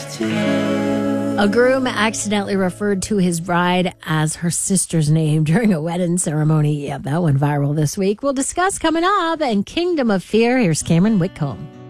A groom accidentally referred to his bride as her sister's name during a wedding ceremony. Yeah, that went viral this week. We'll discuss coming up. And Kingdom of Fear. Here's Cameron Whitcomb.